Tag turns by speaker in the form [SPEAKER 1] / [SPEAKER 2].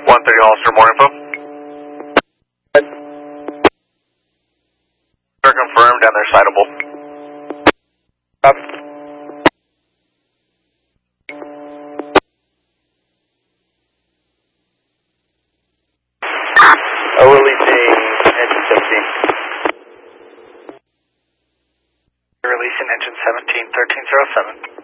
[SPEAKER 1] 130 Hollister, more info. They're confirmed and they're citable.
[SPEAKER 2] Copy. Releasing engine 17.
[SPEAKER 3] Releasing engine 17, 1307.